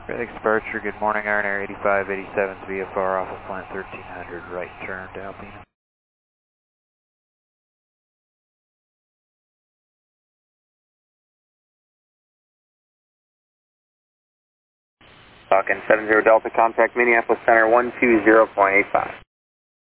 FedEx departure, good morning, Iron Air 8587 VFR off of plant 1300, right turn to Alpena. Falcon 70 Delta, contact Minneapolis Center 120.85.